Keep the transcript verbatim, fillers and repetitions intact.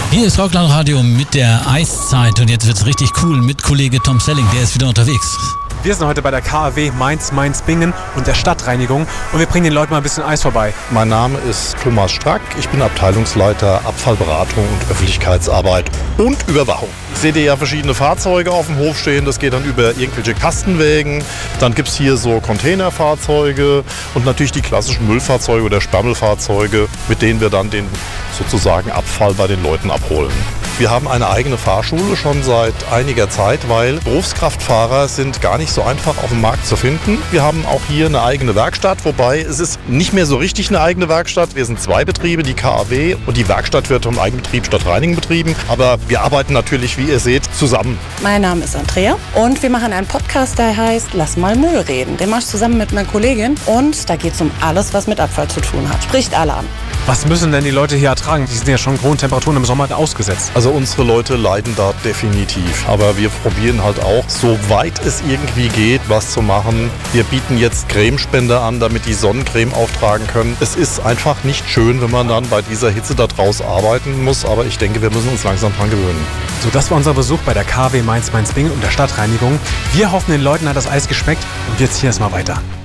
Hier ist Rockland-Radio mit der Eiszeit und jetzt wird's richtig cool mit Kollege Tom Selling, der ist wieder unterwegs. Wir sind heute bei der K A W Mainz-Mainz-Bingen und der Stadtreinigung und wir bringen den Leuten mal ein bisschen Eis vorbei. Mein Name ist Thomas Strack, ich bin Abteilungsleiter Abfallberatung und Öffentlichkeitsarbeit und Überwachung. Seht ihr ja verschiedene Fahrzeuge auf dem Hof stehen, das geht dann über irgendwelche Kastenwägen. Dann gibt es hier so Containerfahrzeuge und natürlich die klassischen Müllfahrzeuge oder Sperrmüllfahrzeuge, mit denen wir dann den sozusagen Abfall bei den Leuten abholen. Wir haben eine eigene Fahrschule schon seit einiger Zeit, weil Berufskraftfahrer sind gar nicht so einfach auf dem Markt zu finden. Wir haben auch hier eine eigene Werkstatt, wobei es ist nicht mehr so richtig eine eigene Werkstatt. Wir sind zwei Betriebe, die K A W und die Werkstatt wird vom Eigenbetrieb Stadtreinigen betrieben. Aber wir arbeiten natürlich, wie ihr seht, zusammen. Mein Name ist Andrea und wir machen einen Podcast, der heißt Lass mal Müll reden. Den mache ich zusammen mit meiner Kollegin und da geht es um alles, was mit Abfall zu tun hat. Spricht alle an. Was müssen denn die Leute hier ertragen? Die sind ja schon hohen Temperaturen im Sommer ausgesetzt. Also unsere Leute leiden da definitiv. Aber wir probieren halt auch, soweit es irgendwie geht, was zu machen. Wir bieten jetzt Cremespender an, damit die Sonnencreme auftragen können. Es ist einfach nicht schön, wenn man dann bei dieser Hitze da draußen arbeiten muss. Aber ich denke, wir müssen uns langsam dran gewöhnen. So, das war unser Besuch bei der K A W Mainz-Mainz-Bingen und der Stadtreinigung. Wir hoffen, den Leuten hat das Eis geschmeckt und wir ziehen jetzt mal weiter.